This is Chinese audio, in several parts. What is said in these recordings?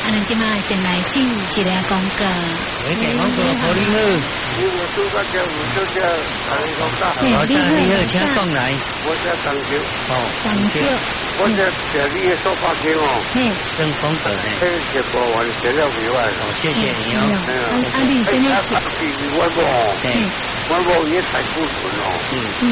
咱今晚先来进一个广告。 喂，广告，好你好。 我做个叫我做叫你好，请讲来。 我叫张少。 哦， 张少。 我叫这里的说法听哦。 正风格嘿。 这个节目完写了没完？ 哦，谢谢你哦。 阿丽现在我也太不准哦。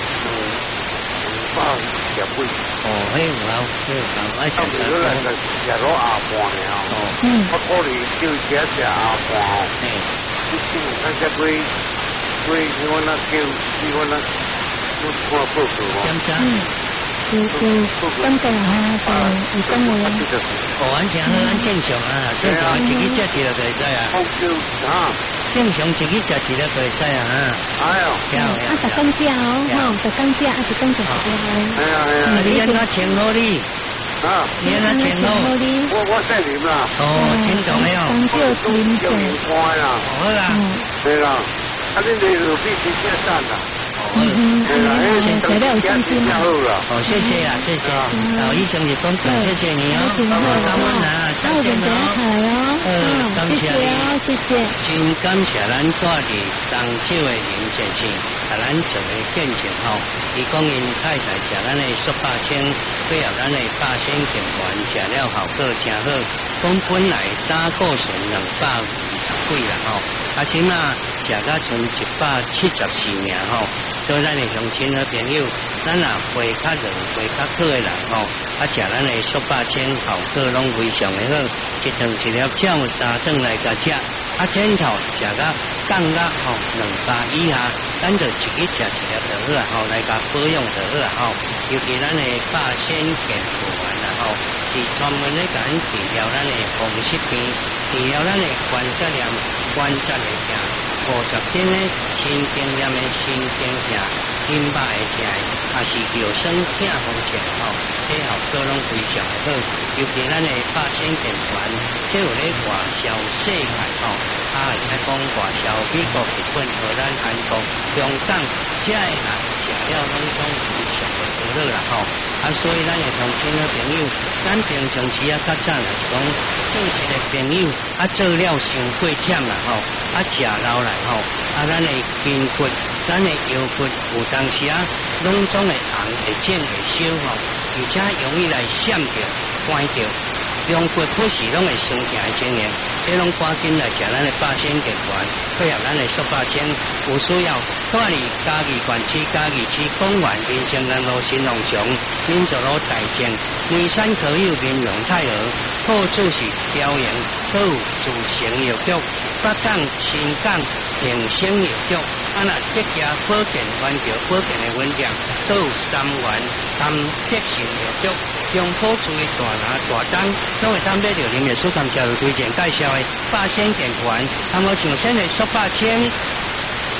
也不哦，嘿有啊，我想食落阿半的哦，我可能就食阿半哦，你听看这龟，我那叫，我那我报告哦。 感觉哈，有讲话啊。 哦，安正好，安正常啊，正常自己食一了就会使啊。正常自己食一了就会使啊。 哎呦， 十公只哦，十公只，十公只。 你安怎称呼你？你安怎称呼？ 我姓林啦。 哦，清楚没有？ 张少叫林乖啦。 好啦。 对啦，你哋路边直接站啦。 材料有信心啦。 哦，谢谢啊，谢谢。好，医生也公子，谢谢你哦。感恩啊，再见哦。感谢你， 谢谢。 真感谢咱带的漳州的林先生，啊，咱做的见证吼。伊讲因太太食咱的素百清，配合咱的八仙健丸，食了效果真好。讲本来胆固醇220几啦吼，啊，起码食到剩174名吼。所以咱的乡亲和朋友，咱若胃较热、胃较渴的人吼，啊食咱的素百清效果拢非常的好，一顿一粒照3顿来甲食，啊前头食到降压吼200以下，咱就自己食一粒就好啊吼，来甲保养就好啊吼。尤其咱的八仙健腹丸啊吼，是专门咧甲咱治疗咱的风湿病，治疗咱的关节炎、关节的病。50天呢，心经验的心经痛、心脉的痛，也是腰酸痛风痛吼，这效果拢非常的好。尤其咱的八仙健丸，这有咧外消细汗吼，也会使讲外消美国日本荷兰韩国香港这的人食了拢讲非常的好乐啦吼。啊，所以咱的乡亲的朋友，咱平常时啊较早来讲，正式的朋友啊做了伤过忝啦吼，啊食老来吼，啊咱的筋骨、咱的腰骨有当时啊，拢总会红会肿会烧吼，而且容易来闪着、关着。用骨可是拢会生疼的情形，这拢赶紧来食咱的八仙健丸，配合咱的素百清，有需要带你嘉义县市、嘉义市公园、民生南路、新农场、民族路大正、梅山可有民荣泰和，好处是调营，好有自成药局，北港、新港、平生药局，啊那这家保健环球保健的分店，都有3元含德成药局，将好处的大拿大单。都会参买到林秘书同教育推荐介绍的八仙健丸，还有上新的素百清，